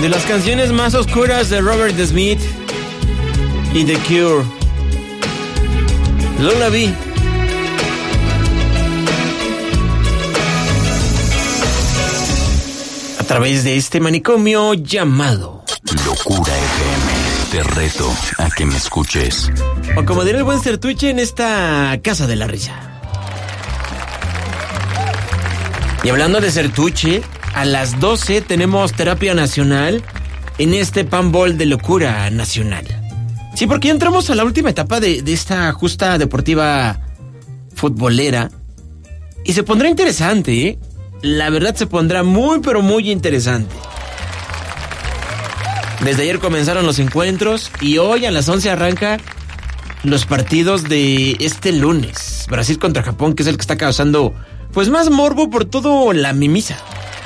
De las canciones más oscuras de Robert Smith y The Cure. Lullaby. A través de este manicomio llamado Locura FM. Te reto a que me escuches. O como diría el buen Sertuche, en esta casa de la risa. Y hablando de Sertuche, a las 12 tenemos terapia nacional en este Panball de Locura Nacional. Sí, porque ya entramos a la última etapa de esta justa deportiva futbolera. Y se pondrá interesante, ¿eh? La verdad se pondrá muy, pero muy interesante. Desde ayer comenzaron los encuentros y hoy a las 11 arranca los partidos de este lunes. Brasil contra Japón, que es el que está causando pues más morbo por todo la mimisa.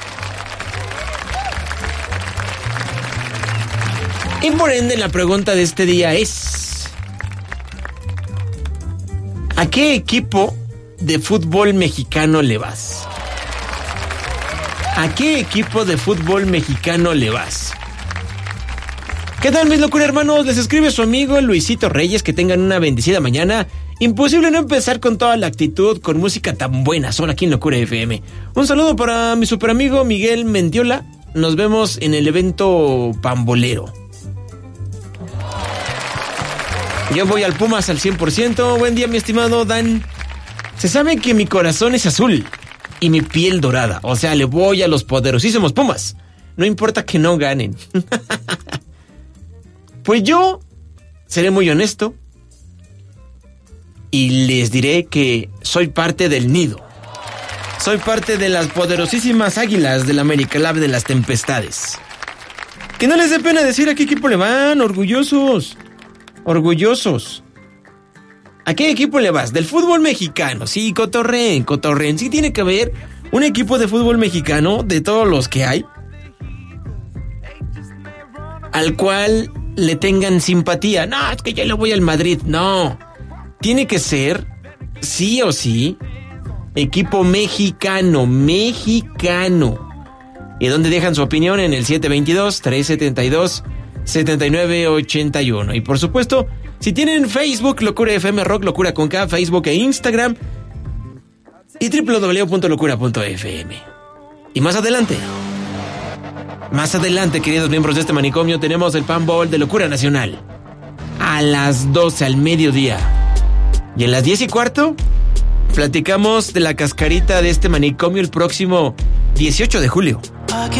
Y por ende la pregunta de este día es: ¿a qué equipo de fútbol mexicano le vas? ¿A qué equipo de fútbol mexicano le vas? ¿Qué tal, mis locura hermanos? Les escribe su amigo Luisito Reyes. Que tengan una bendecida mañana. Imposible no empezar con toda la actitud, con música tan buena, solo aquí en Locura FM. Un saludo para mi super amigo Miguel Mendiola. Nos vemos en el evento pambolero. Yo voy al Pumas al 100%. Buen día, mi estimado Dan. Se sabe que mi corazón es azul y mi piel dorada. O sea, le voy a los poderosísimos Pumas. No importa que no ganen. Pues yo seré muy honesto y les diré que soy parte del nido. Soy parte de las poderosísimas águilas del América, el ave de las tempestades. Que no les dé pena decir a qué equipo le van, orgullosos. Orgullosos. ¿A qué equipo le vas? Del fútbol mexicano. Sí, cotorreen. Sí tiene que haber un equipo de fútbol mexicano, de todos los que hay, al cual le tengan simpatía. No, es que yo le voy al Madrid. No. Tiene que ser, sí o sí, equipo mexicano. ¿Y dónde dejan su opinión? En el 722-372-7981. Y por supuesto, si tienen Facebook, Locura FM Rock, Locura con K, Facebook e Instagram, y www.locura.fm. Y más adelante, queridos miembros de este manicomio, tenemos el Panball de Locura Nacional. A las 12 al mediodía. Y en las 10:15, platicamos de la cascarita de este manicomio el próximo 18 de julio.